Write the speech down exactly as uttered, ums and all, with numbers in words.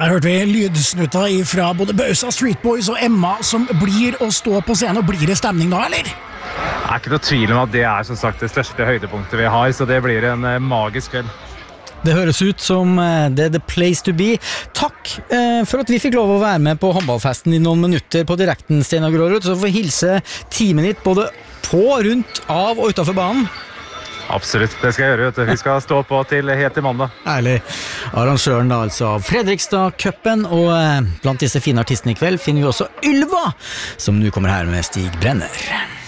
Der hørte vi lydsnutter fra både Bausa, Street Boys og Emma som blir å stå på scenen, og blir det stemning da, eller? Det er ikke noe tvil om at det er som sagt det største høydepunktet vi har, så det blir en uh, magisk kveld. Det høres ut som uh, det er the place to be. Takk uh, for at vi fikk lov å være med på håndballfesten i noen minutter på direkten, Steinar Grårud, så får vi hilse teamet ditt både på, rundt, av og utenfor banen. Absolutt, det skal jeg gjøre, vet du. Vi skal stå på til helt til mandag. Ærlig. Arrangøren da altså av Fredrikstad-cupen, og eh, blant disse fine artistene i kveld finner vi også Ylva, som nå kommer her med Stig Brenner.